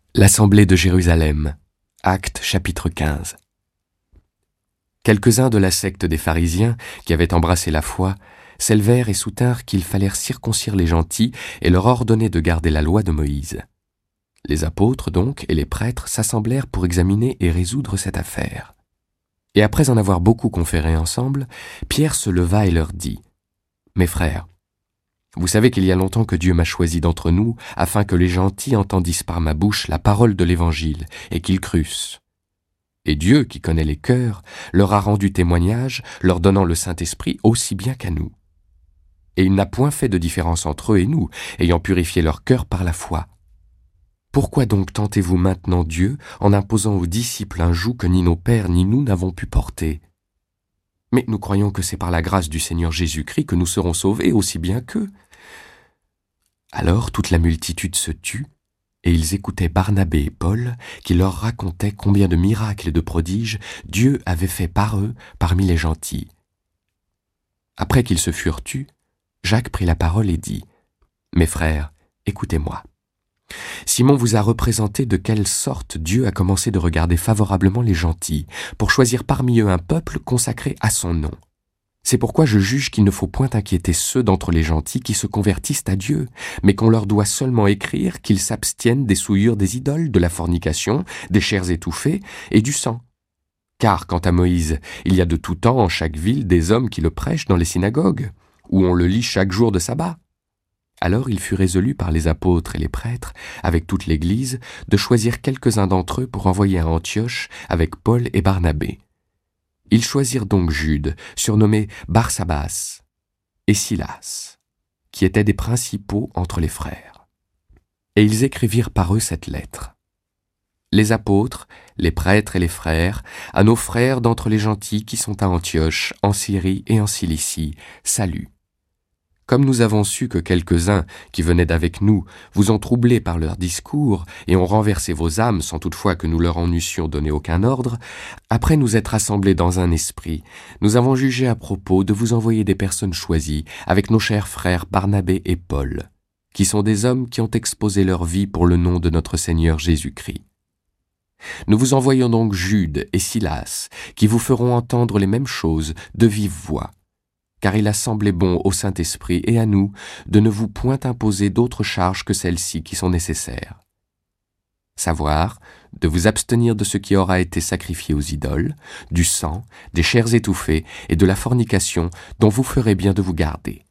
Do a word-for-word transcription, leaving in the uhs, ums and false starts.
L'Assemblée de Jérusalem, Actes chapitre quinze. Quelques-uns de la secte des pharisiens, qui avaient embrassé la foi, s'élevèrent et soutinrent qu'il fallait circoncire les gentils et leur ordonner de garder la loi de Moïse. Les apôtres donc et les prêtres s'assemblèrent pour examiner et résoudre cette affaire. Et après en avoir beaucoup conféré ensemble, Pierre se leva et leur dit : « Mes frères, vous savez qu'il y a longtemps que Dieu m'a choisi d'entre nous, afin que les gentils entendissent par ma bouche la parole de l'Évangile, et qu'ils crussent. Et Dieu, qui connaît les cœurs, leur a rendu témoignage, leur donnant le Saint-Esprit aussi bien qu'à nous. Et il n'a point fait de différence entre eux et nous, ayant purifié leur cœur par la foi. Pourquoi donc tentez-vous maintenant Dieu, en imposant aux disciples un joug que ni nos pères ni nous n'avons pu porter ? Mais nous croyons que c'est par la grâce du Seigneur Jésus-Christ que nous serons sauvés aussi bien qu'eux. » Alors toute la multitude se tut, et ils écoutaient Barnabé et Paul, qui leur racontaient combien de miracles et de prodiges Dieu avait fait par eux parmi les gentils. Après qu'ils se furent tus, Jacques prit la parole et dit : « Mes frères, écoutez-moi. Simon vous a représenté de quelle sorte Dieu a commencé de regarder favorablement les gentils, pour choisir parmi eux un peuple consacré à son nom. C'est pourquoi je juge qu'il ne faut point inquiéter ceux d'entre les gentils qui se convertissent à Dieu, mais qu'on leur doit seulement écrire qu'ils s'abstiennent des souillures des idoles, de la fornication, des chairs étouffées et du sang. Car, quant à Moïse, il y a de tout temps en chaque ville des hommes qui le prêchent dans les synagogues, où on le lit chaque jour de sabbat. » Alors il fut résolu par les apôtres et les prêtres, avec toute l'Église, de choisir quelques-uns d'entre eux pour envoyer à Antioche avec Paul et Barnabé. Ils choisirent donc Jude, surnommé Barsabas, et Silas, qui étaient des principaux entre les frères. Et ils écrivirent par eux cette lettre. Les apôtres, les prêtres et les frères, à nos frères d'entre les gentils qui sont à Antioche, en Syrie et en Cilicie, salut. Comme nous avons su que quelques-uns qui venaient d'avec nous vous ont troublés par leur discours et ont renversé vos âmes sans toutefois que nous leur en eussions donné aucun ordre, après nous être assemblés dans un esprit, nous avons jugé à propos de vous envoyer des personnes choisies avec nos chers frères Barnabé et Paul, qui sont des hommes qui ont exposé leur vie pour le nom de notre Seigneur Jésus-Christ. Nous vous envoyons donc Jude et Silas, qui vous feront entendre les mêmes choses de vive voix, car il a semblé bon au Saint-Esprit et à nous de ne vous point imposer d'autres charges que celles-ci qui sont nécessaires. Savoir, de vous abstenir de ce qui aura été sacrifié aux idoles, du sang, des chairs étouffées et de la fornication dont vous ferez bien de vous garder.